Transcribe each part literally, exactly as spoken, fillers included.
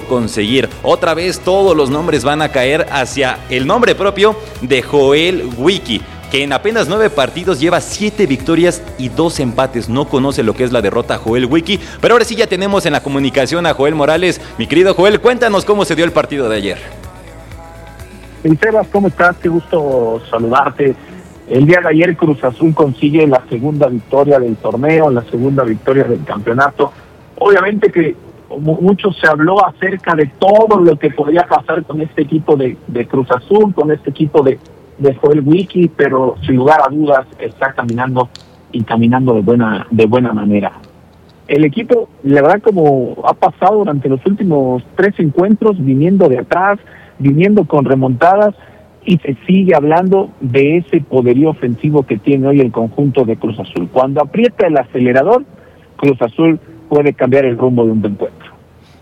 conseguir. Otra vez todos los nombres van a caer hacia el nombre propio de Joel Wiki, que en apenas nueve partidos lleva siete victorias y dos empates. No conoce lo que es la derrota Joel Wiki, pero ahora sí ya tenemos en la comunicación a Joel Morales. Mi querido Joel, cuéntanos cómo se dio el partido de ayer. Hey, Sebas, ¿cómo estás? Qué gusto saludarte. El día de ayer Cruz Azul consigue la segunda victoria del torneo, la segunda victoria del campeonato. Obviamente que mucho se habló acerca de todo lo que podía pasar con este equipo de, de Cruz Azul, con este equipo de de Joel Wiki, pero sin lugar a dudas está caminando y caminando de buena de buena manera. El equipo, la verdad, como ha pasado durante los últimos tres encuentros, viniendo de atrás, viniendo con remontadas, y se sigue hablando de ese poderío ofensivo que tiene hoy el conjunto de Cruz Azul. Cuando aprieta el acelerador, Cruz Azul puede cambiar el rumbo de un encuentro.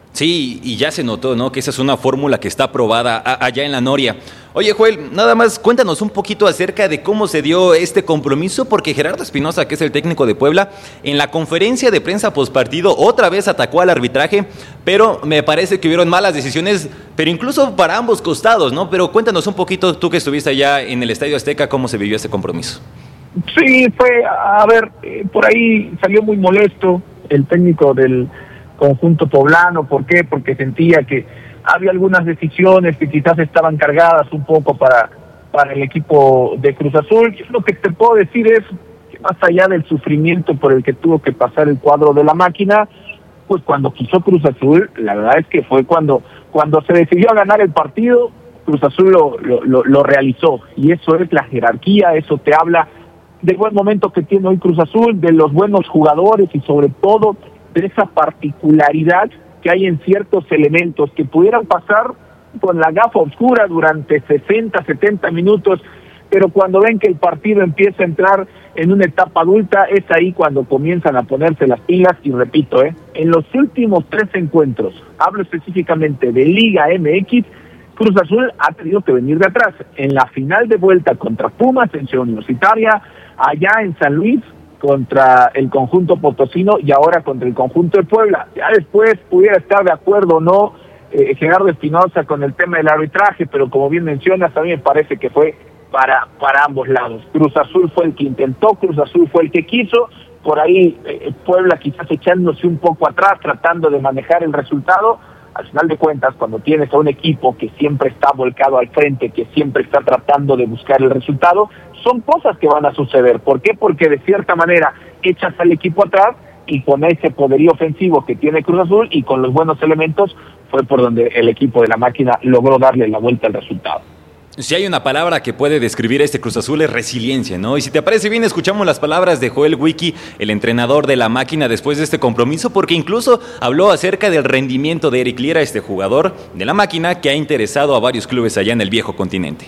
Sí, y ya se notó, ¿no?, que esa es una fórmula que está aprobada a, allá en la Noria. Oye, Joel, nada más cuéntanos un poquito acerca de cómo se dio este compromiso, porque Gerardo Espinoza, que es el técnico de Puebla, en la conferencia de prensa postpartido otra vez atacó al arbitraje, pero me parece que hubieron malas decisiones, pero incluso para ambos costados, ¿no? Pero cuéntanos un poquito, tú que estuviste allá en el Estadio Azteca, cómo se vivió ese compromiso. Sí, fue, a ver, eh, por ahí salió muy molesto el técnico del conjunto poblano. ¿Por qué? Porque sentía que había algunas decisiones que quizás estaban cargadas un poco para, para el equipo de Cruz Azul. Yo lo que te puedo decir es que más allá del sufrimiento por el que tuvo que pasar el cuadro de la máquina, pues cuando quiso Cruz Azul, la verdad es que fue cuando, cuando se decidió a ganar el partido, Cruz Azul lo, lo, lo, lo realizó. Y eso es la jerarquía, eso te habla del buen momento que tiene hoy Cruz Azul, de los buenos jugadores y sobre todo de esa particularidad que hay en ciertos elementos que pudieran pasar con la gafa oscura durante sesenta, setenta minutos, pero cuando ven que el partido empieza a entrar en una etapa adulta, es ahí cuando comienzan a ponerse las pilas. Y repito, eh, en los últimos tres encuentros, hablo específicamente de Liga M X, Cruz Azul ha tenido que venir de atrás. En la final de vuelta contra Pumas en Ciudad Universitaria, allá en San Luis, contra el conjunto potosino, y ahora contra el conjunto de Puebla. Ya después pudiera estar de acuerdo o no eh, Gerardo Espinoza con el tema del arbitraje, pero como bien mencionas, a mí me parece que fue para, para ambos lados. Cruz Azul fue el que intentó, Cruz Azul fue el que quiso, por ahí eh, Puebla quizás echándose un poco atrás, tratando de manejar el resultado. Al final de cuentas, cuando tienes a un equipo que siempre está volcado al frente, que siempre está tratando de buscar el resultado, son cosas que van a suceder. ¿Por qué? Porque de cierta manera echas al equipo atrás, y con ese poderío ofensivo que tiene Cruz Azul y con los buenos elementos fue por donde el equipo de la máquina logró darle la vuelta al resultado. Si hay una palabra que puede describir a este Cruz Azul es resiliencia, ¿no? Y si te parece bien, escuchamos las palabras de Joel Wiki, el entrenador de la máquina, después de este compromiso, porque incluso habló acerca del rendimiento de Eric Liera, este jugador de la máquina que ha interesado a varios clubes allá en el viejo continente.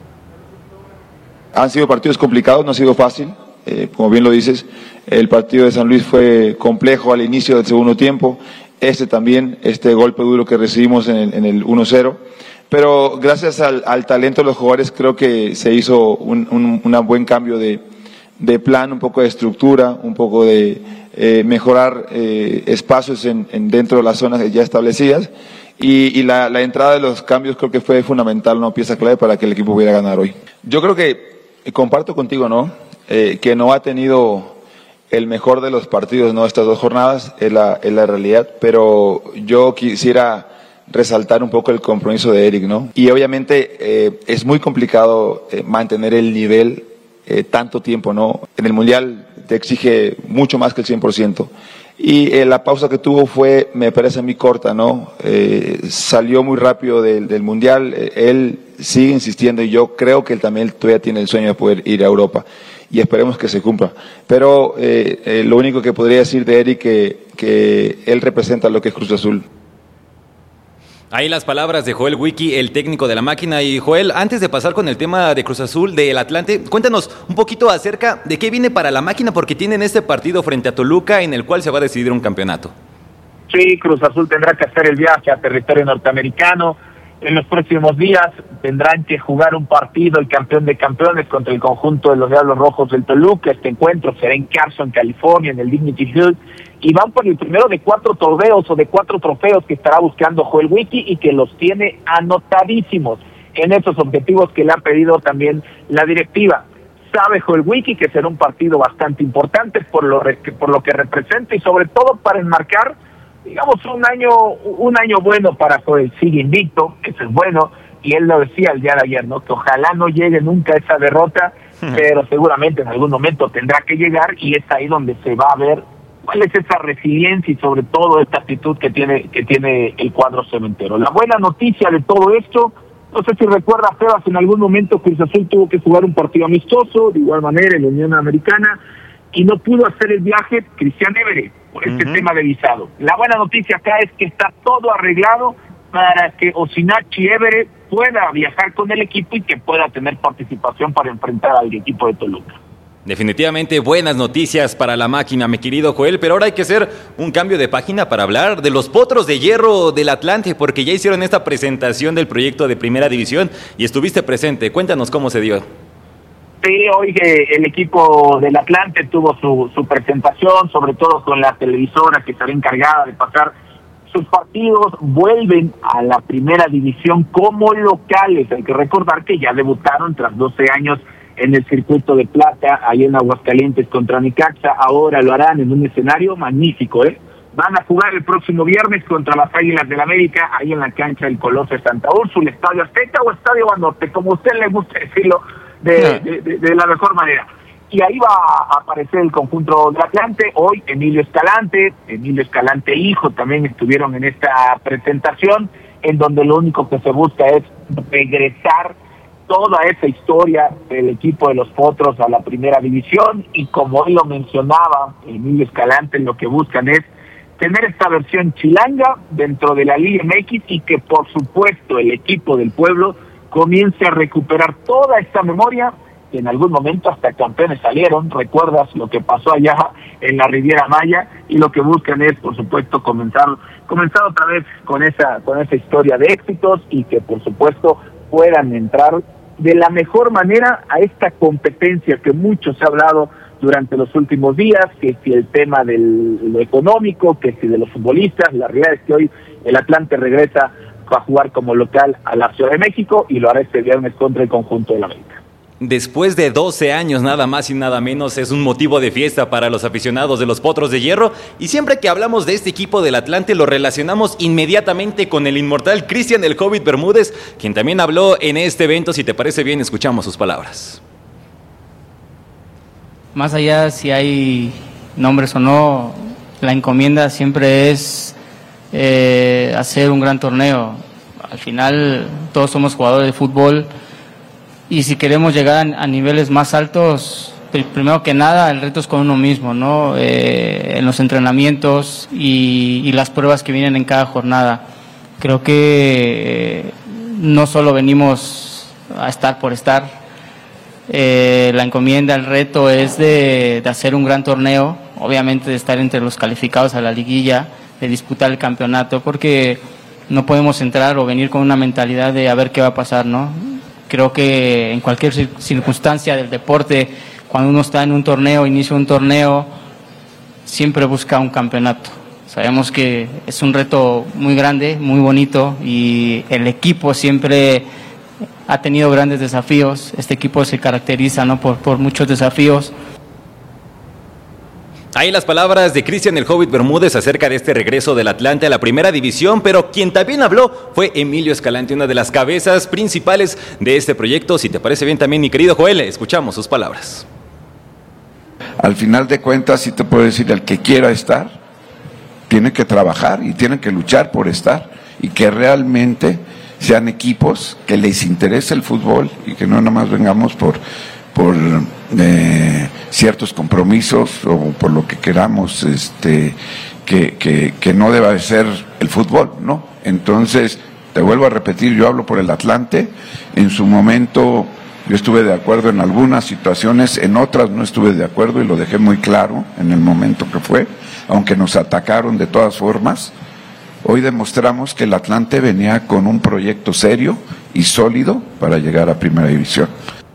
Han sido partidos complicados, no ha sido fácil, eh, como bien lo dices. El partido de San Luis fue complejo al inicio del segundo tiempo, este también, este golpe duro que recibimos en el, en el uno cero. Pero gracias al, al talento de los jugadores creo que se hizo un, un una buen cambio de, de plan, un poco de estructura, un poco de eh, mejorar eh, espacios en, en dentro de las zonas ya establecidas, y, y la, la entrada de los cambios creo que fue fundamental, una pieza clave para que el equipo pudiera ganar hoy. Yo creo que comparto contigo, ¿no? Eh, que no ha tenido el mejor de los partidos, ¿no? Estas dos jornadas es la, es la realidad, pero yo quisiera resaltar un poco el compromiso de Eric, ¿no? Y obviamente eh, es muy complicado eh, mantener el nivel eh, tanto tiempo, ¿no? En el Mundial te exige mucho más que el cien por ciento. Y eh, la pausa que tuvo fue, me parece a mí, corta, ¿no? Eh, salió muy rápido del, del Mundial, eh, él sigue insistiendo y yo creo que él también todavía tiene el sueño de poder ir a Europa y esperemos que se cumpla. Pero eh, eh, lo único que podría decir de Eric que que él representa lo que es Cruz Azul. Ahí las palabras de Joel Wiki, el técnico de la máquina. Y Joel, antes de pasar con el tema de Cruz Azul, del Atlante, cuéntanos un poquito acerca de qué viene para la máquina, porque tienen este partido frente a Toluca en el cual se va a decidir un campeonato. Sí, Cruz Azul tendrá que hacer el viaje a territorio norteamericano. En los próximos días tendrán que jugar un partido el campeón de campeones contra el conjunto de los Diablos Rojos del Toluca. Este encuentro será en Carson, California, en el Dignity Field, y van por el primero de cuatro torneos o de cuatro trofeos que estará buscando Joel Wiki y que los tiene anotadísimos en esos objetivos que le ha pedido también la directiva. Sabe Joel Wiki que será un partido bastante importante por lo, por lo que representa y sobre todo para enmarcar, digamos, un año un año bueno para Joel. Sigue invicto, eso es bueno, y él lo decía el día de ayer, ¿no? Que ojalá no llegue nunca esa derrota, pero seguramente en algún momento tendrá que llegar, y es ahí donde se va a ver cuál es esa resiliencia y sobre todo esta actitud que tiene que tiene el cuadro cementero. La buena noticia de todo esto, no sé si recuerda, Sebas, en algún momento Cruz Azul tuvo que jugar un partido amistoso, de igual manera en la Unión Americana, y no pudo hacer el viaje Cristian Évere por este uh-huh. tema de visado. La buena noticia acá es que está todo arreglado para que Osinachi Évere pueda viajar con el equipo y que pueda tener participación para enfrentar al equipo de Toluca. Definitivamente buenas noticias para la máquina, mi querido Joel, pero ahora hay que hacer un cambio de página para hablar de los Potros de Hierro del Atlante, porque ya hicieron esta presentación del proyecto de Primera División y estuviste presente. Cuéntanos cómo se dio. Sí, hoy el equipo del Atlante tuvo su, su presentación, sobre todo con la televisora que estará encargada de pasar sus partidos. Vuelven a la Primera División como locales. Hay que recordar que ya debutaron tras doce años en el circuito de plata, ahí en Aguascalientes contra Necaxa. Ahora lo harán en un escenario magnífico, ¿eh? Van a jugar el próximo viernes contra las Águilas del América, ahí en la cancha del Coloso de Santa Úrsula, Estadio Azteca o Estadio Banorte, como a usted le gusta decirlo, de, de, de, de la mejor manera. Y ahí va a aparecer el conjunto del Atlante. Hoy Emilio Escalante, Emilio Escalante hijo, también estuvieron en esta presentación, en donde lo único que se busca es regresar toda esa historia del equipo de los Potros a la Primera División, y como él lo mencionaba, Emilio Escalante, lo que buscan es tener esta versión chilanga dentro de la Liga M X, y que por supuesto el equipo del pueblo comience a recuperar toda esta memoria, que en algún momento hasta campeones salieron. Recuerdas lo que pasó allá en la Riviera Maya, y lo que buscan es, por supuesto, comenzar comenzar otra vez con esa con esa historia de éxitos, y que por supuesto puedan entrar de la mejor manera a esta competencia que mucho se ha hablado durante los últimos días, que si el tema de lo económico, que si de los futbolistas. La realidad es que hoy el Atlante regresa a jugar como local a la Ciudad de México, y lo hará este viernes contra el conjunto de la América. Después de doce años, nada más y nada menos, es un motivo de fiesta para los aficionados de los Potros de Hierro, y siempre que hablamos de este equipo del Atlante lo relacionamos inmediatamente con el inmortal Cristian El Hobbit Bermúdez, quien también habló en este evento. Si te parece bien, escuchamos sus palabras. Más allá si hay nombres o no, la encomienda siempre es eh, hacer un gran torneo. Al final todos somos jugadores de fútbol, y si queremos llegar a, a niveles más altos, primero que nada el reto es con uno mismo, ¿no? Eh, en los entrenamientos y, y las pruebas que vienen en cada jornada. Creo que eh, no solo venimos a estar por estar. Eh, la encomienda, el reto es de, de hacer un gran torneo, obviamente de estar entre los calificados a la liguilla, de disputar el campeonato, porque no podemos entrar o venir con una mentalidad de a ver qué va a pasar, ¿no? Creo que en cualquier circunstancia del deporte, cuando uno está en un torneo, inicia un torneo, siempre busca un campeonato. Sabemos que es un reto muy grande, muy bonito, y el equipo siempre ha tenido grandes desafíos. Este equipo se caracteriza, ¿no?, por, por muchos desafíos. Ahí las palabras de Cristian El Hobbit Bermúdez acerca de este regreso del Atlante a la Primera División, pero quien también habló fue Emilio Escalante, una de las cabezas principales de este proyecto. Si te parece bien también, mi querido Joel, escuchamos sus palabras. Al final de cuentas, sí te puedo decir, el que quiera estar, tiene que trabajar y tiene que luchar por estar, y que realmente sean equipos que les interese el fútbol, y que no nada más vengamos por... por eh, ciertos compromisos o por lo que queramos, este que, que, que no deba de ser el fútbol, ¿no? Entonces, te vuelvo a repetir, yo hablo por el Atlante. En su momento yo estuve de acuerdo en algunas situaciones, en otras no estuve de acuerdo, y lo dejé muy claro en el momento que fue, aunque nos atacaron de todas formas. Hoy demostramos que el Atlante venía con un proyecto serio y sólido para llegar a Primera División.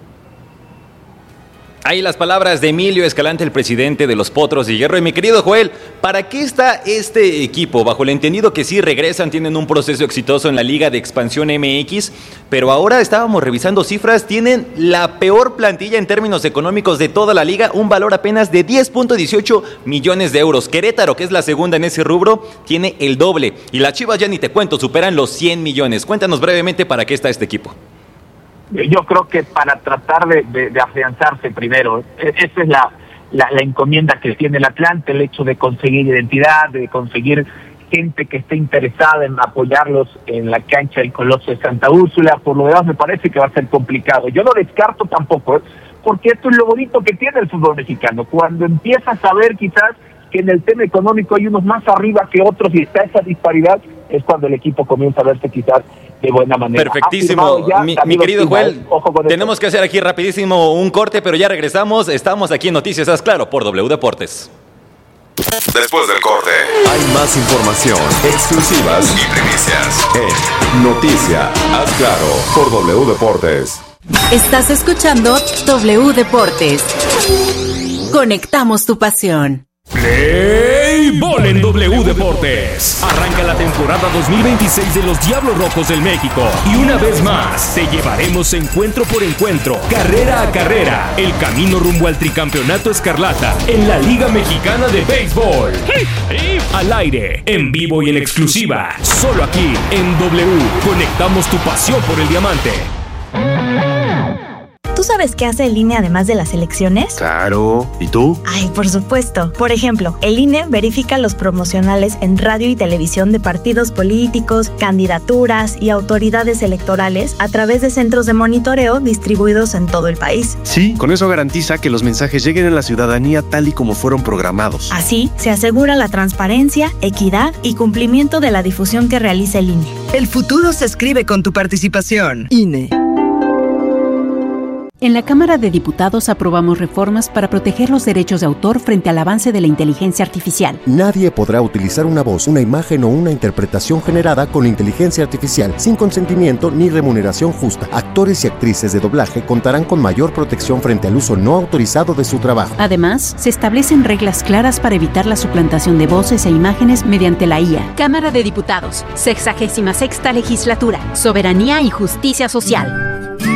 Ahí las palabras de Emilio Escalante, el presidente de los Potros de Hierro. Y mi querido Joel, ¿para qué está este equipo? Bajo el entendido que sí regresan, tienen un proceso exitoso en la Liga de Expansión M X, pero ahora estábamos revisando cifras, tienen la peor plantilla en términos económicos de toda la liga, un valor apenas de diez punto dieciocho millones de euros. Querétaro, que es la segunda en ese rubro, tiene el doble. Y las Chivas, ya ni te cuento, superan los cien millones. Cuéntanos brevemente para qué está este equipo. Yo creo que para tratar de, de, de afianzarse primero, esa es la, la, la encomienda que tiene el Atlante, el hecho de conseguir identidad, de conseguir gente que esté interesada en apoyarlos en la cancha del Coloso de Santa Úrsula. Por lo demás me parece que va a ser complicado. Yo no descarto tampoco, ¿eh? Porque esto es lo bonito que tiene el fútbol mexicano. Cuando empiezas a ver quizás que en el tema económico hay unos más arriba que otros y está esa disparidad, es cuando el equipo comienza a verse quizás de buena manera. Perfectísimo, ya, mi, mi querido Joel, tenemos esto. que hacer aquí rapidísimo un corte, pero ya regresamos, estamos aquí en Noticias Haz Claro por W Deportes. Después del corte hay más información, exclusivas y primicias en Noticias Haz Claro por W Deportes. Estás escuchando W Deportes. Conectamos tu pasión. Play Ball en W Deportes. Arranca la temporada dos mil veintiséis de los Diablos Rojos del México. Y una vez más, te llevaremos encuentro por encuentro, carrera a carrera, el camino rumbo al tricampeonato escarlata en la Liga Mexicana de Béisbol. Al aire, en vivo y en exclusiva, solo aquí en W. Conectamos tu pasión por el diamante. ¿Tú sabes qué hace el I N E además de las elecciones? Claro. ¿Y tú? Ay, por supuesto. Por ejemplo, el I N E verifica los promocionales en radio y televisión de partidos políticos, candidaturas y autoridades electorales a través de centros de monitoreo distribuidos en todo el país. Sí, con eso garantiza que los mensajes lleguen a la ciudadanía tal y como fueron programados. Así, se asegura la transparencia, equidad y cumplimiento de la difusión que realiza el I N E. El futuro se escribe con tu participación. I N E. En la Cámara de Diputados aprobamos reformas para proteger los derechos de autor frente al avance de la inteligencia artificial. Nadie podrá utilizar una voz, una imagen o una interpretación generada con inteligencia artificial sin consentimiento ni remuneración justa. Actores y actrices de doblaje contarán con mayor protección frente al uso no autorizado de su trabajo. Además, se establecen reglas claras para evitar la suplantación de voces e imágenes mediante la I A. Cámara de Diputados, sexagésima sexta legislatura, soberanía y justicia social.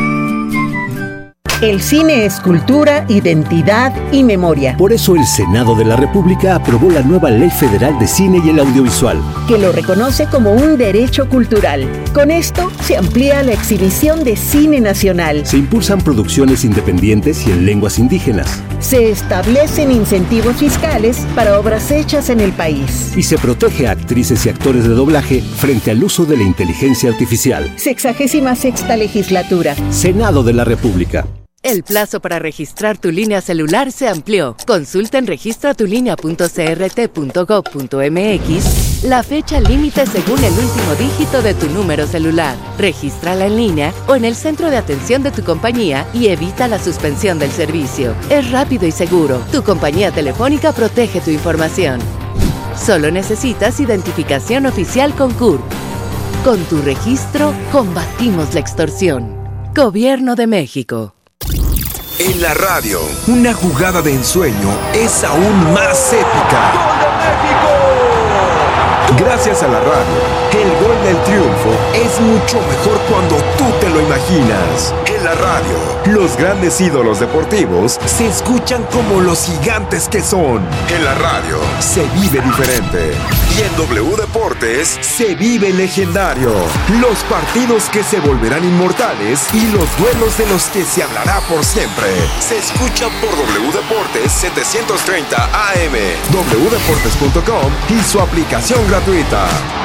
El cine es cultura, identidad y memoria. Por eso el Senado de la República aprobó la nueva Ley Federal de Cine y el Audiovisual, que lo reconoce como un derecho cultural. Con esto se amplía la exhibición de cine nacional. Se impulsan producciones independientes y en lenguas indígenas. Se establecen incentivos fiscales para obras hechas en el país. Y se protege a actrices y actores de doblaje frente al uso de la inteligencia artificial. Sexagésima sexta legislatura. Senado de la República. El plazo para registrar tu línea celular se amplió. Consulta en registra tu línea punto c r t punto gov punto m x la fecha límite según el último dígito de tu número celular. Regístrala en línea o en el centro de atención de tu compañía y evita la suspensión del servicio. Es rápido y seguro. Tu compañía telefónica protege tu información. Solo necesitas identificación oficial con C U R P. Con tu registro, combatimos la extorsión. Gobierno de México. En la radio, una jugada de ensueño es aún más épica. ¡Gol de México! Gracias a la radio, el gol del triunfo es mucho mejor cuando tú te lo imaginas. En la radio, los grandes ídolos deportivos se escuchan como los gigantes que son. En la radio, se vive diferente. Y en W Deportes, se vive legendario. Los partidos que se volverán inmortales y los duelos de los que se hablará por siempre. Se escuchan por W Deportes setecientos treinta A M, w deportes punto com y su aplicación gratuita.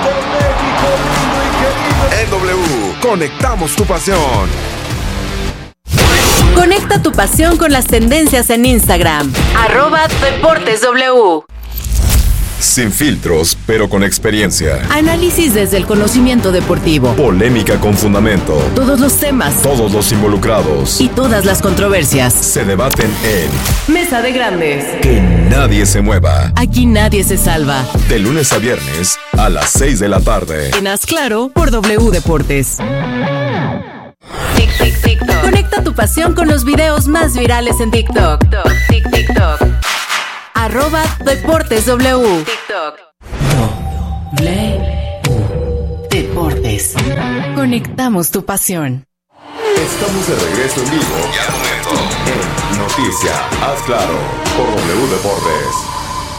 En W, conectamos tu pasión. Conecta tu pasión con las tendencias en Instagram. Arroba Deportes W. Sin filtros, pero con experiencia. Análisis desde el conocimiento deportivo. Polémica con fundamento. Todos los temas. Todos los involucrados. Y todas las controversias. Se debaten en Mesa de Grandes. Que nadie se mueva. Aquí nadie se salva. De lunes a viernes a las seis de la tarde. En Haz Claro por W Deportes. Tic, tic, TikTok. Conecta tu pasión con los videos más virales en TikTok. Tic, TikTok. Arroba Deportes W. TikTok. W Deportes. Conectamos tu pasión. Estamos de regreso en vivo y al momento en Noticia Haz Claro por W Deportes.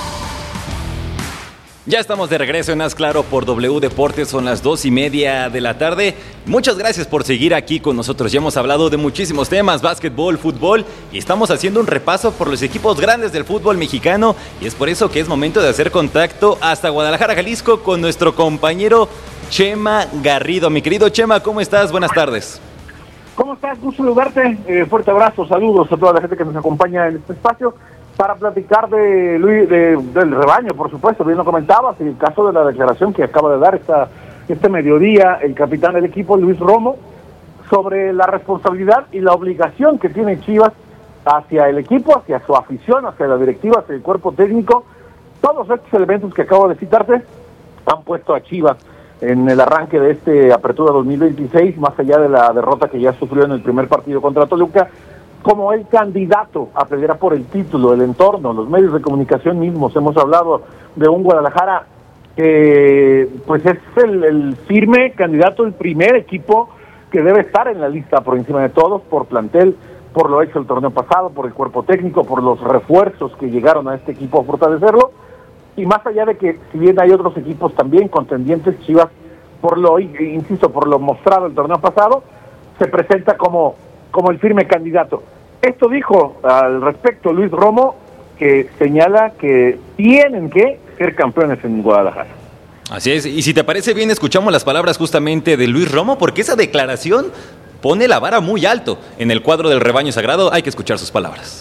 Ya estamos de regreso en Haz Claro por W Deportes, son las dos y media de la tarde. Muchas gracias por seguir aquí con nosotros. Ya hemos hablado de muchísimos temas, básquetbol, fútbol, y estamos haciendo un repaso por los equipos grandes del fútbol mexicano, y es por eso que es momento de hacer contacto hasta Guadalajara, Jalisco, con nuestro compañero Chema Garrido. Mi querido Chema, ¿cómo estás? Buenas tardes. ¿Cómo estás? Gusto saludarte. Eh, fuerte abrazo, saludos a toda la gente que nos acompaña en este espacio para platicar de Luis, de, del rebaño, por supuesto. Bien lo comentabas, el caso de la declaración que acaba de dar esta, este mediodía el capitán del equipo, Luis Romo, sobre la responsabilidad y la obligación que tiene Chivas hacia el equipo, hacia su afición, hacia la directiva, hacia el cuerpo técnico. Todos estos elementos que acabo de citarte han puesto a Chivas en el arranque de este Apertura dos mil veintiséis, más allá de la derrota que ya sufrió en el primer partido contra Toluca, como el candidato a pelear por el título, el entorno, los medios de comunicación mismos. Hemos hablado de un Guadalajara que pues es el, el firme candidato, el primer equipo que debe estar en la lista por encima de todos, por plantel, por lo hecho el torneo pasado, por el cuerpo técnico, por los refuerzos que llegaron a este equipo a fortalecerlo, y más allá de que si bien hay otros equipos también contendientes, Chivas, por lo, insisto, por lo mostrado el torneo pasado, se presenta como, como el firme candidato. Esto dijo al respecto Luis Romo, que señala que tienen que ser campeones en Guadalajara. Así es, y si te parece bien, escuchamos las palabras justamente de Luis Romo, porque esa declaración pone la vara muy alto en el cuadro del rebaño sagrado. Hay que escuchar sus palabras.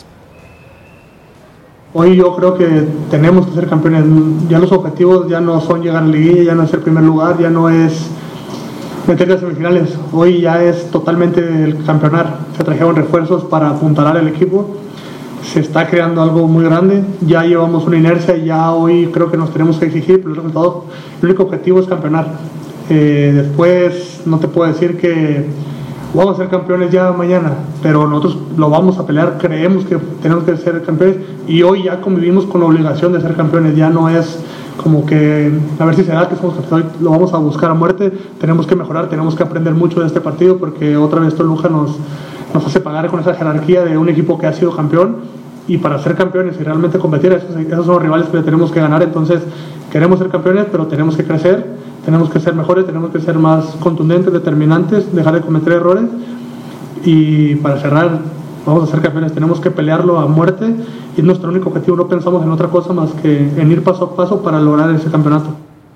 Hoy yo creo que tenemos que ser campeones. Ya los objetivos ya no son llegar a la liguilla, ya no es el primer lugar, ya no es meter a semifinales. Hoy ya es totalmente el campeonar. Se trajeron refuerzos para apuntalar el equipo. Se está creando algo muy grande. Ya llevamos una inercia y ya hoy creo que nos tenemos que exigir, pero el resultado, el único objetivo es campeonar. Eh, después no te puedo decir que vamos a ser campeones ya mañana, pero nosotros lo vamos a pelear. Creemos que tenemos que ser campeones y hoy ya convivimos con la obligación de ser campeones. Ya no es como que a ver si se da que somos campeones, lo vamos a buscar a muerte. Tenemos que mejorar, tenemos que aprender mucho de este partido, porque otra vez Toluca nos, nos hace pagar con esa jerarquía de un equipo que ha sido campeón, y para ser campeones y realmente competir, esos, esos son los rivales que tenemos que ganar. Entonces queremos ser campeones, pero tenemos que crecer, tenemos que ser mejores, tenemos que ser más contundentes, determinantes, dejar de cometer errores, y para cerrar, vamos a ser campeones, tenemos que pelearlo a muerte, y es nuestro único objetivo. No pensamos en otra cosa más que en ir paso a paso para lograr ese campeonato.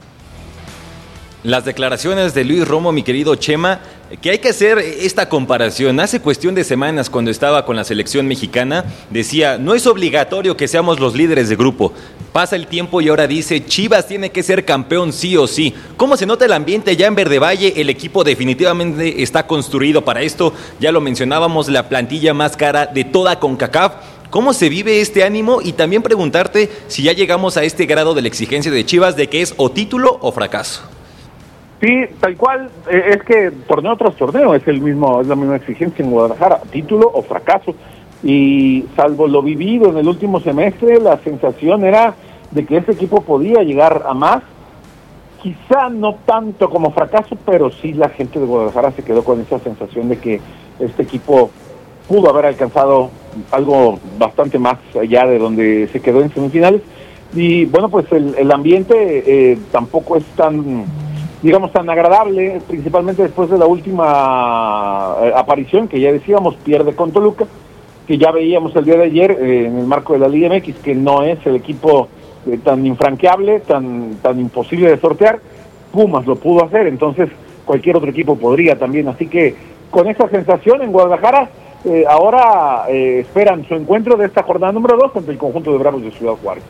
Las declaraciones de Luis Romo, mi querido Chema, que hay que hacer esta comparación. Hace cuestión de semanas, cuando estaba con la selección mexicana, decía, no es obligatorio que seamos los líderes de grupo. Pasa el tiempo y ahora dice, Chivas tiene que ser campeón sí o sí. ¿Cómo se nota el ambiente ya en Verde Valle? El equipo definitivamente está construido para esto. Ya lo mencionábamos, la plantilla más cara de toda CONCACAF. ¿Cómo se vive este ánimo? Y también preguntarte si ya llegamos a este grado de la exigencia de Chivas de que es o título o fracaso. Sí, tal cual, eh, es que torneo tras torneo es el mismo, es la misma exigencia en Guadalajara, título o fracaso. Y salvo lo vivido en el último semestre, la sensación era de que ese equipo podía llegar a más, quizá no tanto como fracaso, pero sí la gente de Guadalajara se quedó con esa sensación de que este equipo pudo haber alcanzado algo bastante más allá de donde se quedó en semifinales. Y bueno, pues el, el ambiente eh, tampoco es tan, digamos, tan agradable, principalmente después de la última eh, aparición, que ya decíamos, pierde con Toluca, que ya veíamos el día de ayer eh, en el marco de la Liga M X, que no es el equipo eh, tan infranqueable, tan, tan imposible de sortear. Pumas lo pudo hacer, entonces cualquier otro equipo podría también. Así que con esa sensación en Guadalajara, eh, ahora eh, esperan su encuentro de esta jornada número dos ante el conjunto de Bravos de Ciudad Juárez.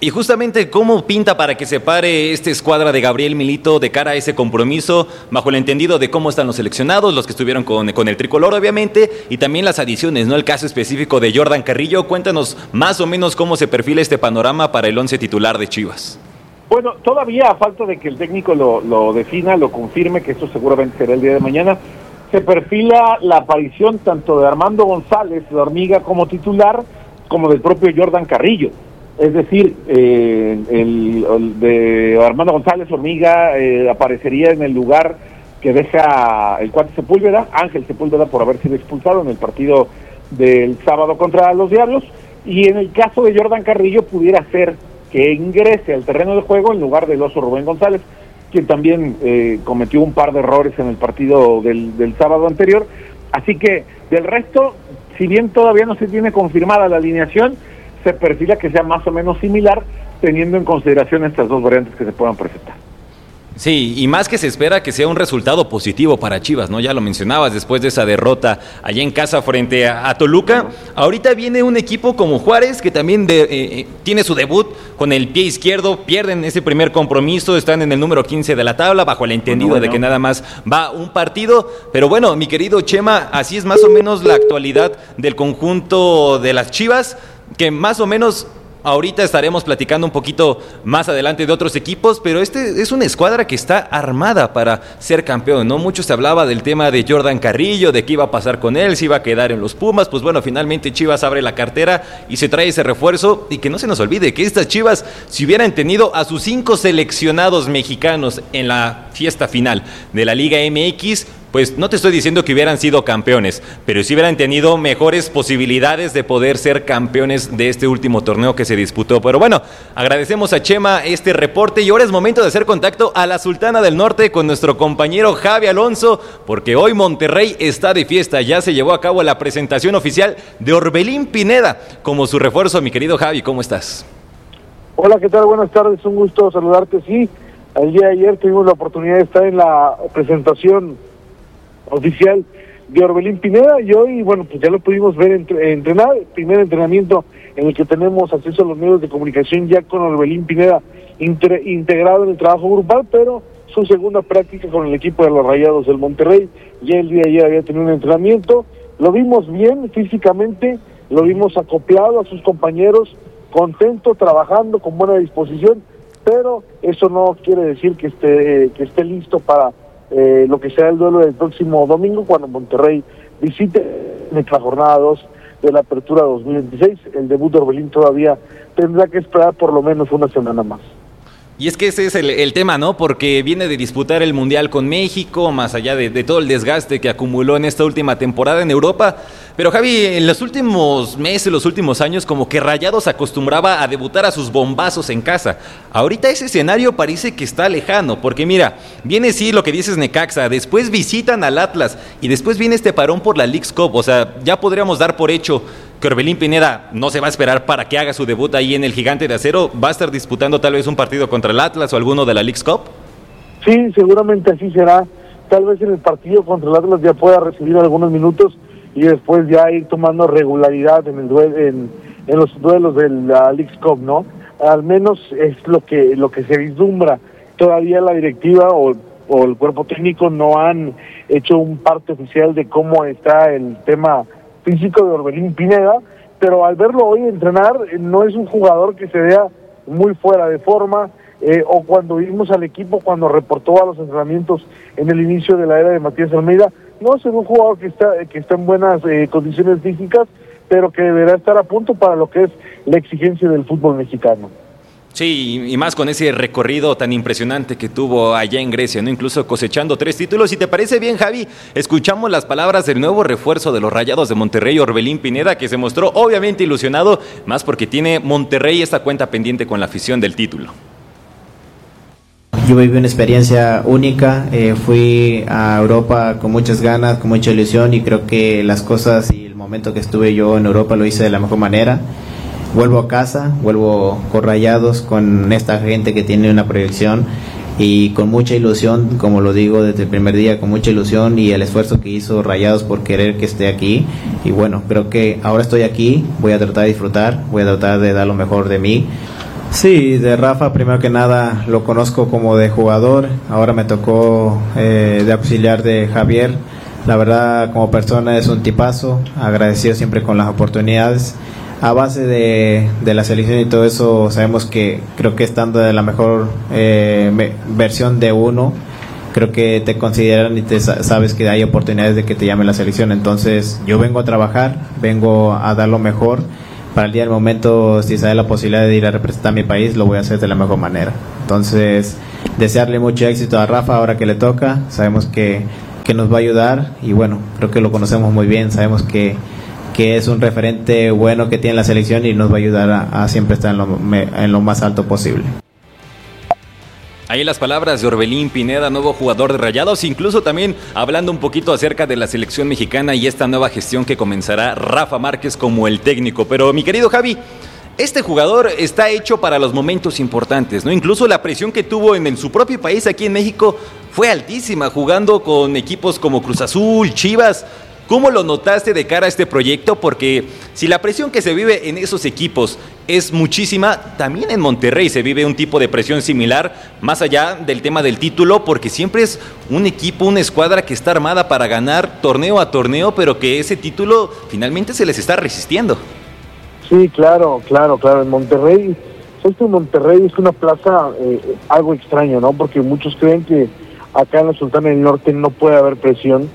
Y justamente, ¿cómo pinta para que se pare esta escuadra de Gabriel Milito de cara a ese compromiso, bajo el entendido de cómo están los seleccionados, los que estuvieron con, con el tricolor, obviamente, y también las adiciones, ¿no? El caso específico de Jordan Carrillo. Cuéntanos más o menos cómo se perfila este panorama para el once titular de Chivas. Bueno, todavía a falta de que el técnico lo, lo defina, lo confirme, que esto seguramente será el día de mañana, se perfila la aparición tanto de Armando González, la hormiga, como titular, como del propio Jordan Carrillo. Es decir, eh, el, el de Armando González, hormiga, eh, aparecería en el lugar que deja el cuate Sepúlveda, Ángel Sepúlveda, por haber sido expulsado en el partido del sábado contra los Diablos, y en el caso de Jordan Carrillo pudiera ser que ingrese al terreno de juego en lugar del oso Rubén González, quien también eh, cometió un par de errores en el partido del, del sábado anterior. Así que, del resto, si bien todavía no se tiene confirmada la alineación, se perfila que sea más o menos similar, teniendo en consideración estas dos variantes que se puedan presentar. Sí, y más que se espera que sea un resultado positivo para Chivas, ¿no? Ya lo mencionabas, después de esa derrota allá en casa frente a, a Toluca. Ahorita viene un equipo como Juárez, que también de, eh, tiene su debut con el pie izquierdo, pierden ese primer compromiso, están en el número quince de la tabla, bajo el entendido bueno, bueno. de que nada más va un partido. Pero bueno, mi querido Chema, así es más o menos la actualidad del conjunto de las Chivas, que más o menos ahorita estaremos platicando un poquito más adelante de otros equipos, pero este es una escuadra que está armada para ser campeón, ¿no? Mucho se hablaba del tema de Jordan Carrillo, de qué iba a pasar con él, si iba a quedar en los Pumas. Pues bueno, finalmente Chivas abre la cartera y se trae ese refuerzo. Y que no se nos olvide que estas Chivas, si hubieran tenido a sus cinco seleccionados mexicanos en la fiesta final de la Liga M X, pues no te estoy diciendo que hubieran sido campeones, pero sí hubieran tenido mejores posibilidades de poder ser campeones de este último torneo que se disputó. Pero bueno, agradecemos a Chema este reporte y ahora es momento de hacer contacto a la Sultana del Norte con nuestro compañero Javi Alonso, porque hoy Monterrey está de fiesta. Ya se llevó a cabo la presentación oficial de Orbelín Pineda como su refuerzo. Mi querido Javi, ¿cómo estás? Hola, ¿qué tal? Buenas tardes, un gusto saludarte. Sí, el día de ayer tuvimos la oportunidad de estar en la presentación oficial de Orbelín Pineda y hoy, bueno, pues ya lo pudimos ver entre, entrenar, primer entrenamiento en el que tenemos acceso a los medios de comunicación ya con Orbelín Pineda inter, integrado en el trabajo grupal, pero su segunda práctica con el equipo de los Rayados del Monterrey. Ya el día de ayer había tenido un entrenamiento, lo vimos bien físicamente, lo vimos acoplado a sus compañeros, contento, trabajando, con buena disposición, pero eso no quiere decir que esté, que esté listo para Eh, lo que será el duelo del próximo domingo cuando Monterrey visite la jornada dos de la apertura dos mil veintiséis. El debut de Orbelín todavía tendrá que esperar por lo menos una semana más. Y es que ese es el, el tema, ¿no? Porque viene de disputar el Mundial con México, más allá de, de todo el desgaste que acumuló en esta última temporada en Europa. Pero Javi, en los últimos meses, los últimos años, como que Rayados acostumbraba a debutar a sus bombazos en casa. Ahorita ese escenario parece que está lejano, porque mira, viene sí lo que dices Necaxa, después visitan al Atlas y después viene este parón por la Leagues Cup. O sea, ya podríamos dar por hecho que Orbelín Pineda no se va a esperar para que haga su debut ahí en el Gigante de Acero. ¿Va a estar disputando tal vez un partido contra el Atlas o alguno de la Leagues Cup? Sí, seguramente así será. Tal vez en el partido contra el Atlas ya pueda recibir algunos minutos y después ya ir tomando regularidad en el duel, en, en los duelos de la Leagues Cup, ¿no? Al menos es lo que lo que se vislumbra. Todavía la directiva o, o el cuerpo técnico no han hecho un parte oficial de cómo está el tema físico de Orbelín Pineda, pero al verlo hoy entrenar, no es un jugador que se vea muy fuera de forma, eh, o cuando vimos al equipo cuando reportó a los entrenamientos en el inicio de la era de Matías Almeida, no es un jugador que está que está en buenas eh, condiciones físicas, pero que deberá estar a punto para lo que es la exigencia del fútbol mexicano. Sí, y más con ese recorrido tan impresionante que tuvo allá en Grecia, ¿no? Incluso cosechando tres títulos. Si te parece bien, Javi, escuchamos las palabras del nuevo refuerzo de los Rayados de Monterrey, Orbelín Pineda, que se mostró obviamente ilusionado, más porque tiene Monterrey esta cuenta pendiente con la afición del título. Yo viví una experiencia única, eh, fui a Europa con muchas ganas, con mucha ilusión, y creo que las cosas y el momento que estuve yo en Europa lo hice de la mejor manera. Vuelvo a casa, vuelvo con Rayados, con esta gente que tiene una proyección y con mucha ilusión, como lo digo desde el primer día, con mucha ilusión y el esfuerzo que hizo Rayados por querer que esté aquí. Y bueno, creo que ahora estoy aquí, voy a tratar de disfrutar, voy a tratar de dar lo mejor de mí. Sí, de Rafa primero que nada lo conozco como de jugador, ahora me tocó eh, de auxiliar de Javier. La verdad, como persona es un tipazo, agradecido siempre con las oportunidades. A base de, de la selección y todo eso, sabemos que creo que estando de la mejor eh, me, versión de uno, creo que te consideran y te sabes que hay oportunidades de que te llame la selección. Entonces yo vengo a trabajar, vengo a dar lo mejor. Para el día del momento, si sale la posibilidad de ir a representar a mi país, lo voy a hacer de la mejor manera. Entonces, desearle mucho éxito a Rafa ahora que le toca. Sabemos que, que nos va a ayudar y bueno, creo que lo conocemos muy bien. Sabemos que, que es un referente bueno que tiene la selección y nos va a ayudar a, a siempre estar en lo, en lo más alto posible. Ahí las palabras de Orbelín Pineda, nuevo jugador de Rayados, incluso también hablando un poquito acerca de la selección mexicana y esta nueva gestión que comenzará Rafa Márquez como el técnico. Pero mi querido Javi, este jugador está hecho para los momentos importantes, ¿no? Incluso la presión que tuvo en, en su propio país, aquí en México, fue altísima, jugando con equipos como Cruz Azul, Chivas. ¿Cómo lo notaste de cara a este proyecto? Porque si la presión que se vive en esos equipos es muchísima, también en Monterrey se vive un tipo de presión similar, más allá del tema del título, porque siempre es un equipo, una escuadra que está armada para ganar torneo a torneo, pero que ese título finalmente se les está resistiendo. Sí, claro, claro, claro. En Monterrey, esto en Monterrey es una plaza eh, algo extraño, ¿no? Porque muchos creen que acá en la Sultana del Norte no puede haber presión,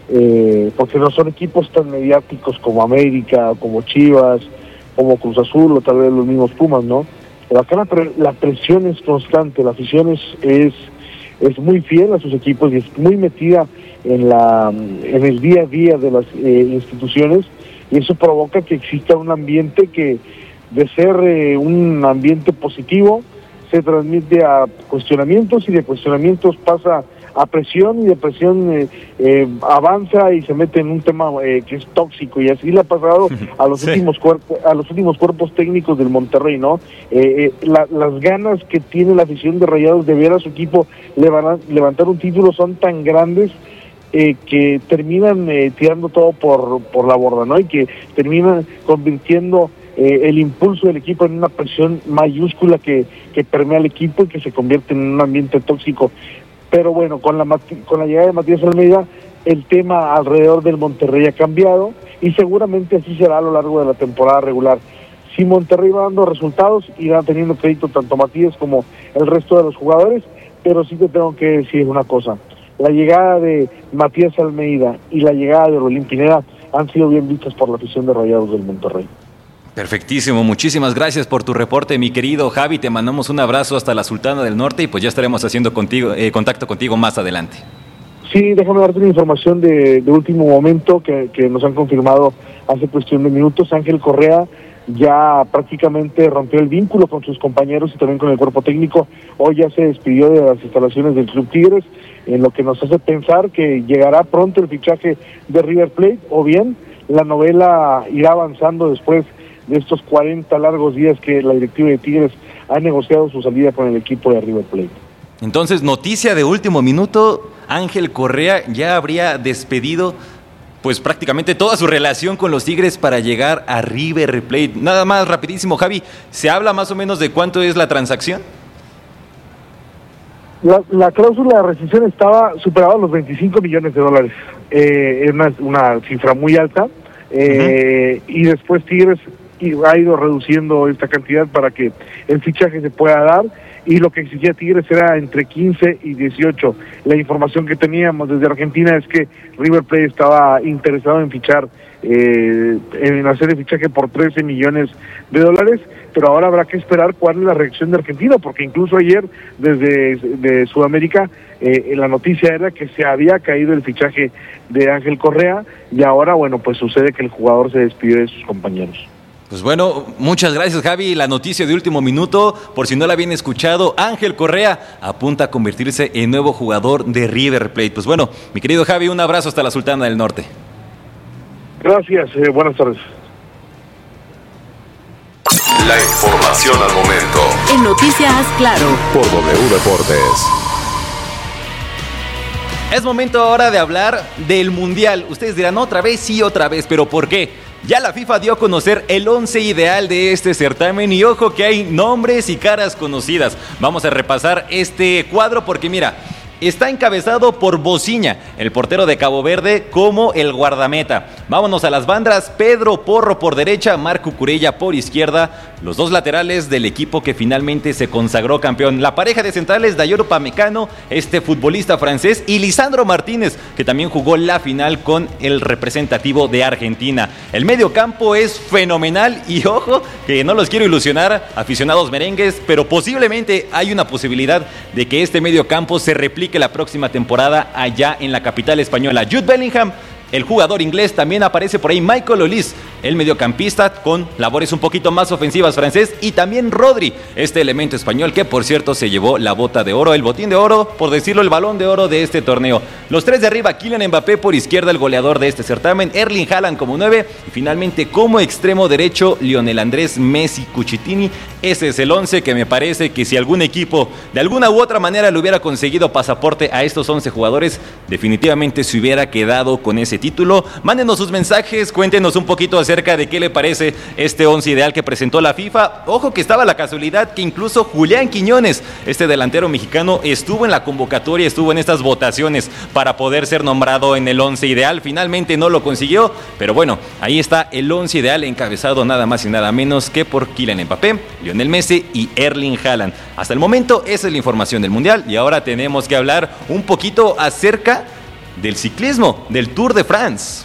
Eh, porque no son equipos tan mediáticos como América, como Chivas, como Cruz Azul o tal vez los mismos Pumas, ¿no? Pero acá la, pre la presión es constante, la afición es, es, es muy fiel a sus equipos y es muy metida en, la, en el día a día de las eh, instituciones, y eso provoca que exista un ambiente que, de ser eh, un ambiente positivo, se transmite a cuestionamientos y de cuestionamientos pasa a presión y de presión eh, eh, avanza y se mete en un tema eh, que es tóxico, y así le ha pasado a los sí. últimos cuerpos a los últimos cuerpos técnicos del Monterrey, ¿no? Eh, eh, la, las ganas que tiene la afición de Rayados de ver a su equipo levantar un título son tan grandes eh, que terminan eh, tirando todo por por la borda, ¿no? Y que terminan convirtiendo Eh, el impulso del equipo en una presión mayúscula que, que permea al equipo y que se convierte en un ambiente tóxico. Pero bueno, con la con la llegada de Matías Almeida, el tema alrededor del Monterrey ha cambiado y seguramente así será a lo largo de la temporada regular. Si Monterrey va dando resultados, irá teniendo crédito tanto Matías como el resto de los jugadores, pero sí te tengo que decir una cosa: la llegada de Matías Almeida y la llegada de Orbelín Pineda han sido bien vistas por la afición de Rayados del Monterrey. Perfectísimo, muchísimas gracias por tu reporte, mi querido Javi. Te mandamos un abrazo hasta la Sultana del Norte y pues ya estaremos haciendo contigo eh, contacto contigo más adelante. Sí, déjame darte una información de, de último momento que, que nos han confirmado hace cuestión de minutos. Ángel Correa ya prácticamente rompió el vínculo con sus compañeros y también con el cuerpo técnico. Hoy ya se despidió de las instalaciones del Club Tigres, en lo que nos hace pensar que llegará pronto el fichaje de River Plate, o bien la novela irá avanzando después de estos cuarenta largos días que la directiva de Tigres ha negociado su salida con el equipo de River Plate. Entonces, noticia de último minuto, Ángel Correa ya habría despedido pues prácticamente toda su relación con los Tigres para llegar a River Plate. Nada más rapidísimo, Javi, ¿se habla más o menos de cuánto es la transacción? La, la cláusula de rescisión estaba superada los veinticinco millones de dólares. Eh, es una, una cifra muy alta. Eh, uh-huh. Y después Tigres ha ido reduciendo esta cantidad para que el fichaje se pueda dar, y lo que exigía Tigres era entre quince y dieciocho. La información que teníamos desde Argentina es que River Plate estaba interesado en fichar, eh, en hacer el fichaje por trece millones de dólares, pero ahora habrá que esperar cuál es la reacción de Argentina, porque incluso ayer desde de Sudamérica eh, la noticia era que se había caído el fichaje de Ángel Correa, y ahora bueno, pues sucede que el jugador se despidió de sus compañeros. Pues bueno, muchas gracias, Javi. La noticia de último minuto, por si no la habían escuchado, Ángel Correa apunta a convertirse en nuevo jugador de River Plate. Pues bueno, mi querido Javi, un abrazo hasta la Sultana del Norte. Gracias, eh, buenas tardes. La información al momento. En Noticias Claro. Por W Deportes. Es momento ahora de hablar del Mundial. Ustedes dirán, otra vez, sí, otra vez, pero ¿por qué? Ya la FIFA dio a conocer el once ideal de este certamen y ojo que hay nombres y caras conocidas. Vamos a repasar este cuadro porque mira, está encabezado por Bociña, el portero de Cabo Verde, como el guardameta. Vámonos a las bandas, Pedro Porro por derecha, Marco Curella por izquierda, los dos laterales del equipo que finalmente se consagró campeón. La pareja de centrales, Dayoro Upamecano, este futbolista francés, y Lisandro Martínez, que también jugó la final con el representativo de Argentina. El medio campo es fenomenal y ojo, que no los quiero ilusionar, aficionados merengues, pero posiblemente hay una posibilidad de que este medio campo se replique que la próxima temporada allá en la capital española. Jude Bellingham, el jugador inglés, también aparece por ahí Michael Olise, el mediocampista con labores un poquito más ofensivas francés, y también Rodri, este elemento español que por cierto se llevó la bota de oro, el botín de oro, por decirlo, el balón de oro de este torneo. Los tres de arriba, Kylian Mbappé por izquierda, el goleador de este certamen, Erling Haaland como nueve, y finalmente como extremo derecho, Lionel Andrés Messi Cucitini. Ese es el once que me parece que si algún equipo de alguna u otra manera le hubiera conseguido pasaporte a estos once jugadores, definitivamente se hubiera quedado con ese título. Mándenos sus mensajes, cuéntenos un poquito acerca de qué le parece este once ideal que presentó la FIFA. Ojo que estaba la casualidad que incluso Julián Quiñones, este delantero mexicano, estuvo en la convocatoria, estuvo en estas votaciones para poder ser nombrado en el once ideal. Finalmente no lo consiguió, pero bueno, ahí está el once ideal encabezado nada más y nada menos que por Kylian Mbappé, Lionel Messi y Erling Haaland. Hasta el momento esa es la información del Mundial y ahora tenemos que hablar un poquito acerca del ciclismo, del Tour de France.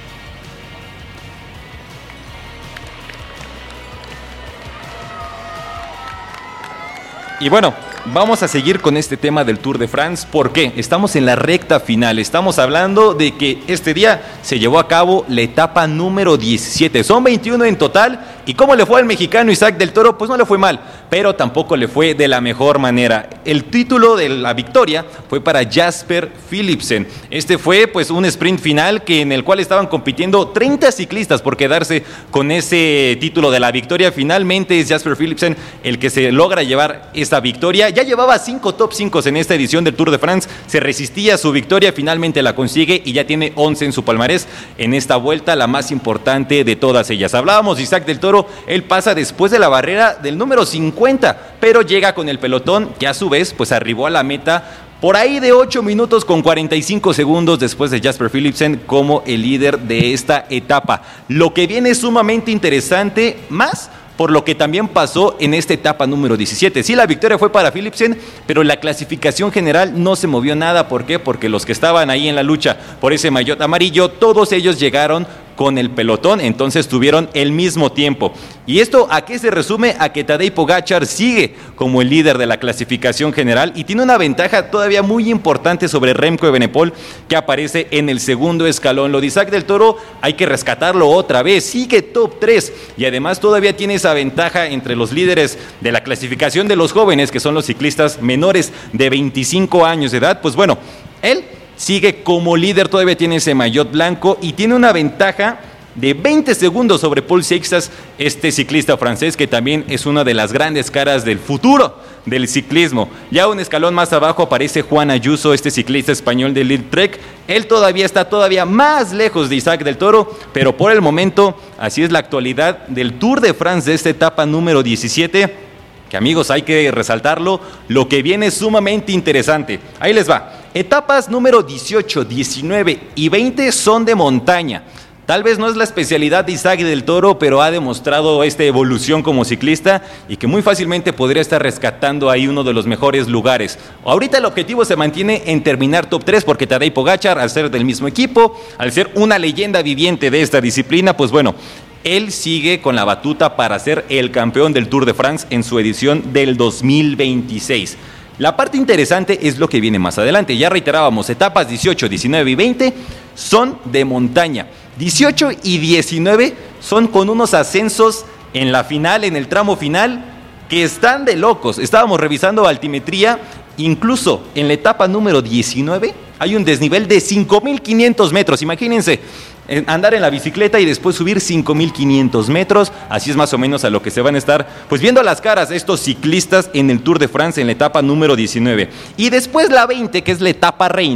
Y bueno, vamos a seguir con este tema del Tour de France. ¿Por qué? Estamos en la recta final. Estamos hablando de que este día se llevó a cabo la etapa número diecisiete. Son veintiuno en total. ¿Y cómo le fue al mexicano Isaac del Toro? Pues no le fue mal, pero tampoco le fue de la mejor manera. El título de la victoria fue para Jasper Philipsen. Este fue pues un sprint final que en el cual estaban compitiendo treinta ciclistas por quedarse con ese título de la victoria. Finalmente es Jasper Philipsen el que se logra llevar esta victoria. Ya llevaba cinco top cinco en esta edición del Tour de France, se resistía a su victoria, finalmente la consigue y ya tiene once en su palmarés en esta vuelta, la más importante de todas ellas. Hablábamos de Isaac del Toro, él pasa después de la barrera del número cincuenta, pero llega con el pelotón que a su vez pues arribó a la meta por ahí de ocho minutos con cuarenta y cinco segundos después de Jasper Philipsen como el líder de esta etapa. Lo que viene es sumamente interesante, más por lo que también pasó en esta etapa número diecisiete. Sí, la victoria fue para Philipsen, pero la clasificación general no se movió nada. ¿Por qué? Porque los que estaban ahí en la lucha por ese maillot amarillo, todos ellos llegaron con el pelotón, entonces tuvieron el mismo tiempo. ¿Y esto a qué se resume? A que Tadej Pogačar sigue como el líder de la clasificación general y tiene una ventaja todavía muy importante sobre Remco Evenepoel, que aparece en el segundo escalón. Lo de Isaac del Toro hay que rescatarlo otra vez, sigue top tres y además todavía tiene esa ventaja entre los líderes de la clasificación de los jóvenes, que son los ciclistas menores de veinticinco años de edad. Pues bueno, él sigue como líder, todavía tiene ese maillot blanco y tiene una ventaja de veinte segundos sobre Paul Seixas, este ciclista francés que también es una de las grandes caras del futuro del ciclismo. Ya un escalón más abajo aparece Juan Ayuso, este ciclista español de Elite Trek. Él todavía está todavía más lejos de Isaac del Toro, pero por el momento así es la actualidad del Tour de France de esta etapa número diecisiete, que amigos hay que resaltarlo, lo que viene es sumamente interesante. Ahí les va. Etapas número dieciocho, diecinueve y veinte son de montaña. Tal vez no es la especialidad de Isaac del Toro, pero ha demostrado esta evolución como ciclista y que muy fácilmente podría estar rescatando ahí uno de los mejores lugares. Ahorita el objetivo se mantiene en terminar top tres porque Tadej Pogačar, al ser del mismo equipo, al ser una leyenda viviente de esta disciplina, pues bueno, él sigue con la batuta para ser el campeón del Tour de France en su edición del dos mil veintiséis. La parte interesante es lo que viene más adelante. Ya reiterábamos, etapas dieciocho, diecinueve y veinte son de montaña. dieciocho y diecinueve son con unos ascensos en la final, en el tramo final, que están de locos. Estábamos revisando altimetría, incluso en la etapa número diecinueve hay un desnivel de cinco mil quinientos metros. Imagínense, andar en la bicicleta y después subir cinco mil quinientos metros, así es más o menos a lo que se van a estar pues viendo las caras estos ciclistas en el Tour de France en la etapa número diecinueve. Y después la veinte, que es la etapa reina,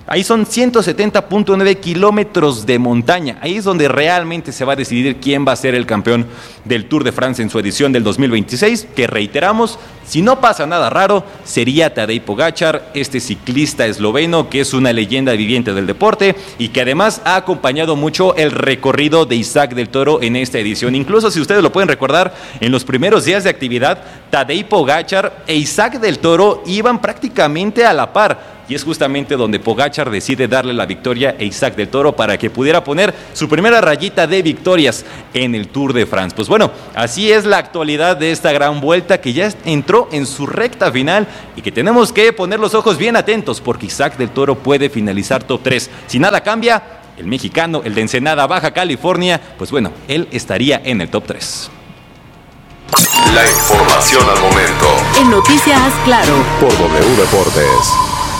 Ahí son ciento setenta punto nueve kilómetros de montaña. Ahí es donde realmente se va a decidir quién va a ser el campeón del Tour de Francia en su edición del dos mil veintiséis, que reiteramos, si no pasa nada raro, sería Tadej Pogačar, este ciclista esloveno que es una leyenda viviente del deporte y que además ha acompañado mucho el recorrido de Isaac del Toro en esta edición. Incluso, si ustedes lo pueden recordar, en los primeros días de actividad, Tadej Pogačar e Isaac del Toro iban prácticamente a la par. Y es justamente donde Pogačar decide darle la victoria a Isaac del Toro para que pudiera poner su primera rayita de victorias en el Tour de France. Pues bueno, así es la actualidad de esta gran vuelta que ya entró en su recta final y que tenemos que poner los ojos bien atentos porque Isaac del Toro puede finalizar top tres. Si nada cambia, el mexicano, el de Ensenada, Baja California, pues bueno, él estaría en el top tres. La información al momento. En Noticias Claro. Por W Deportes.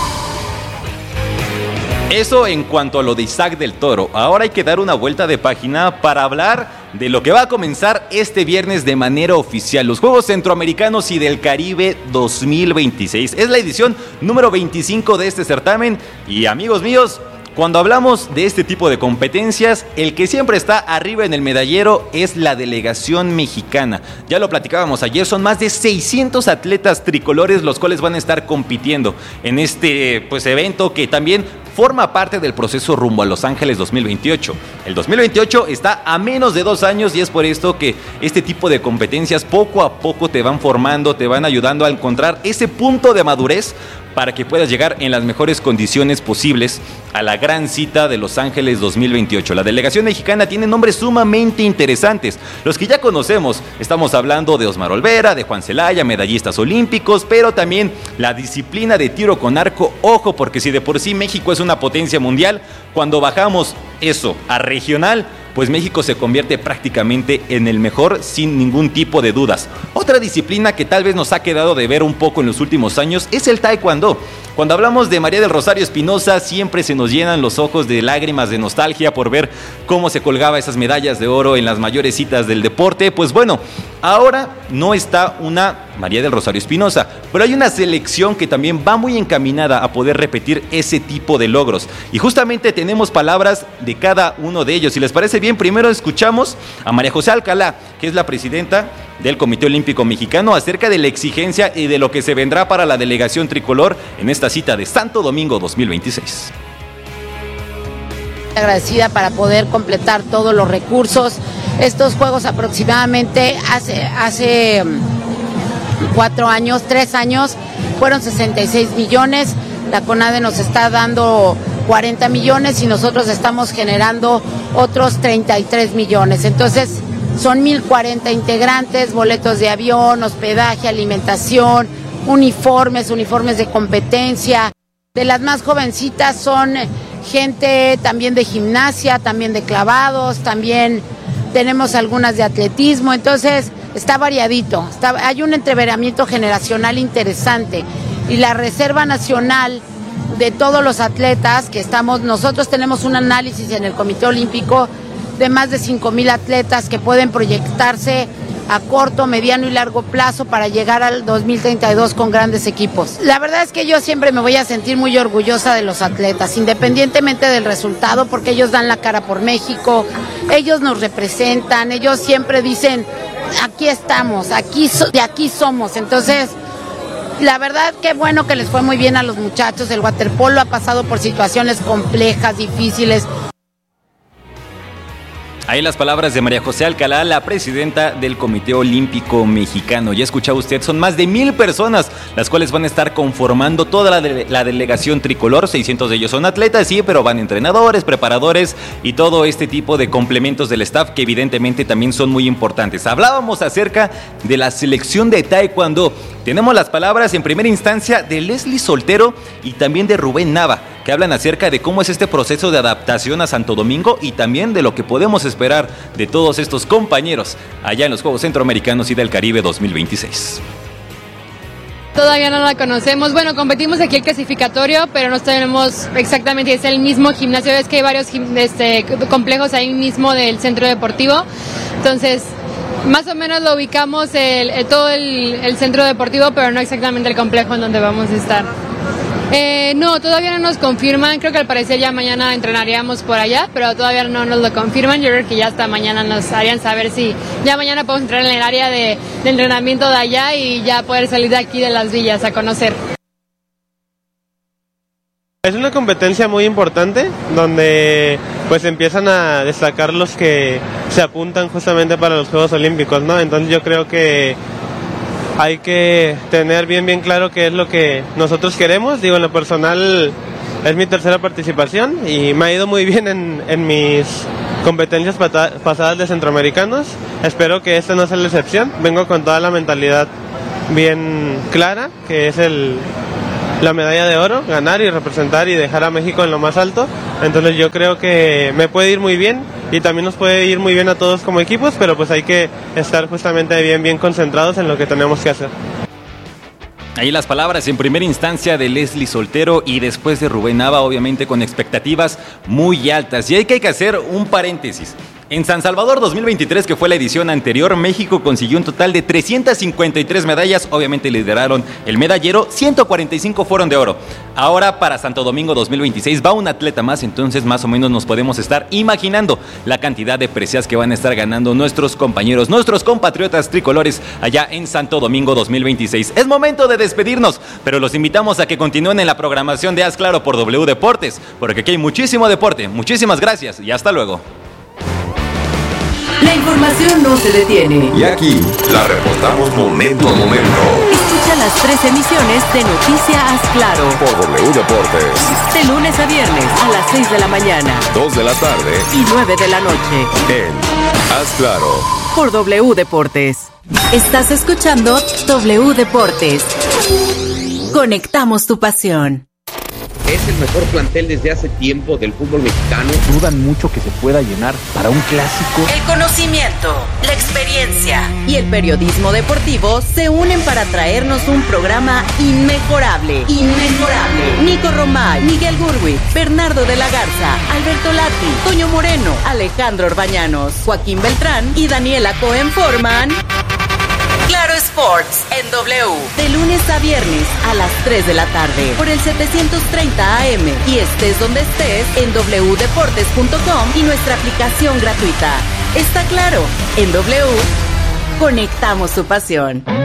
Eso en cuanto a lo de Isaac del Toro. Ahora hay que dar una vuelta de página para hablar de lo que va a comenzar este viernes de manera oficial. Los Juegos Centroamericanos y del Caribe dos mil veintiséis. Es la edición número veinticinco de este certamen. Y amigos míos, cuando hablamos de este tipo de competencias, el que siempre está arriba en el medallero es la delegación mexicana. Ya lo platicábamos ayer, son más de seiscientos atletas tricolores los cuales van a estar compitiendo en este pues, evento que también forma parte del proceso rumbo a Los Ángeles dos mil veintiocho. El dos mil veintiocho está a menos de dos años y es por esto que este tipo de competencias poco a poco te van formando, te van ayudando a encontrar ese punto de madurez para que puedas llegar en las mejores condiciones posibles a la gran cita de Los Ángeles dos mil veintiocho. La delegación mexicana tiene nombres sumamente interesantes, los que ya conocemos. Estamos hablando de Osmar Olvera, de Juan Celaya, medallistas olímpicos, pero también la disciplina de tiro con arco. Ojo, porque si de por sí México es una potencia mundial, cuando bajamos eso a regional, pues México se convierte prácticamente en el mejor sin ningún tipo de dudas. Otra disciplina que tal vez nos ha quedado de ver un poco en los últimos años es el taekwondo. Cuando hablamos de María del Rosario Espinosa, siempre se nos llenan los ojos de lágrimas de nostalgia por ver cómo se colgaba esas medallas de oro en las mayores citas del deporte. Pues bueno, ahora no está una María del Rosario Espinosa, pero hay una selección que también va muy encaminada a poder repetir ese tipo de logros. Y justamente tenemos palabras de cada uno de ellos. Si les parece bien, primero escuchamos a María José Alcalá, que es la presidenta del Comité Olímpico Mexicano, acerca de la exigencia y de lo que se vendrá para la delegación tricolor en esta cita de Santo Domingo dos mil veintiséis. Agradecida para poder completar todos los recursos. Estos juegos aproximadamente hace, hace cuatro años, tres años, fueron sesenta y seis millones. La CONADE nos está dando cuarenta millones y nosotros estamos generando otros treinta y tres millones. Entonces, son mil cuarenta integrantes, boletos de avión, hospedaje, alimentación, uniformes, uniformes de competencia. De las más jovencitas son gente también de gimnasia, también de clavados, también tenemos algunas de atletismo, entonces está variadito, está, hay un entreveramiento generacional interesante y la Reserva Nacional de todos los atletas que estamos, nosotros tenemos un análisis en el Comité Olímpico de más de cinco mil atletas que pueden proyectarse a corto, mediano y largo plazo para llegar al dos mil treinta y dos con grandes equipos. La verdad es que yo siempre me voy a sentir muy orgullosa de los atletas, independientemente del resultado, porque ellos dan la cara por México, ellos nos representan, ellos siempre dicen, aquí estamos, aquí so- de aquí somos. Entonces, la verdad que bueno que les fue muy bien a los muchachos. El waterpolo ha pasado por situaciones complejas, difíciles. Ahí las palabras de María José Alcalá, la presidenta del Comité Olímpico Mexicano. Ya escuchaba usted, son más de mil personas las cuales van a estar conformando toda la, de, la delegación tricolor. seiscientos de ellos son atletas, sí, pero van entrenadores, preparadores y todo este tipo de complementos del staff que evidentemente también son muy importantes. Hablábamos acerca de la selección de taekwondo. Tenemos las palabras en primera instancia de Leslie Soltero y también de Rubén Nava, que hablan acerca de cómo es este proceso de adaptación a Santo Domingo y también de lo que podemos esperar de todos estos compañeros allá en los Juegos Centroamericanos y del Caribe dos mil veintiséis. Todavía no la conocemos. Bueno, competimos aquí el clasificatorio, pero no tenemos exactamente, es el mismo gimnasio. Es que hay varios este, complejos ahí mismo del centro deportivo. Entonces, más o menos lo ubicamos el, el, todo el, el centro deportivo, pero no exactamente el complejo en donde vamos a estar. Eh, no, todavía no nos confirman, creo que al parecer ya mañana entrenaríamos por allá, pero todavía no nos lo confirman. Yo creo que ya hasta mañana nos harían saber si ya mañana podemos entrar en el área de, de entrenamiento de allá y ya poder salir de aquí de las villas a conocer. Es una competencia muy importante donde pues empiezan a destacar los que se apuntan justamente para los Juegos Olímpicos, ¿no? Entonces yo creo que hay que tener bien bien claro qué es lo que nosotros queremos. Digo, en lo personal es mi tercera participación y me ha ido muy bien en, en mis competencias pata- pasadas de centroamericanos. Espero que esta no sea la excepción. Vengo con toda la mentalidad bien clara, que es el la medalla de oro, ganar y representar y dejar a México en lo más alto. Entonces yo creo que me puede ir muy bien y también nos puede ir muy bien a todos como equipos, pero pues hay que estar justamente bien bien concentrados en lo que tenemos que hacer. Ahí las palabras en primera instancia de Leslie Soltero y después de Rubén Nava, obviamente con expectativas muy altas. Y hay que, hay que hacer un paréntesis. En San Salvador dos mil veintitrés, que fue la edición anterior, México consiguió un total de trescientas cincuenta y tres medallas, obviamente lideraron el medallero, ciento cuarenta y cinco fueron de oro. Ahora para Santo Domingo dos mil veintiséis va un atleta más, entonces más o menos nos podemos estar imaginando la cantidad de preseas que van a estar ganando nuestros compañeros, nuestros compatriotas tricolores allá en Santo Domingo dos mil veintiséis. Es momento de despedirnos, pero los invitamos a que continúen en la programación de Haz Claro por W Deportes, porque aquí hay muchísimo deporte. Muchísimas gracias y hasta luego. La información no se detiene. Y aquí la reportamos momento a momento. Escucha las tres emisiones de Noticia Haz Claro por W Deportes. De lunes a viernes a las seis de la mañana, dos de la tarde y nueve de la noche. En Haz Claro por W Deportes. Estás escuchando W Deportes. Conectamos tu pasión. Es el mejor plantel desde hace tiempo del fútbol mexicano. Dudan mucho que se pueda llenar para un clásico. El conocimiento, la experiencia y el periodismo deportivo se unen para traernos un programa inmejorable. Inmejorable. Nico Romay, Miguel Gurwitz, Bernardo de la Garza, Alberto Lati, Toño Moreno, Alejandro Orbañanos, Joaquín Beltrán y Daniela Cohen forman Claro Sports en W, de lunes a viernes a las tres de la tarde por el setecientos treinta A M y estés donde estés en doble u deportes punto com y nuestra aplicación gratuita. Está claro, en W conectamos tu pasión.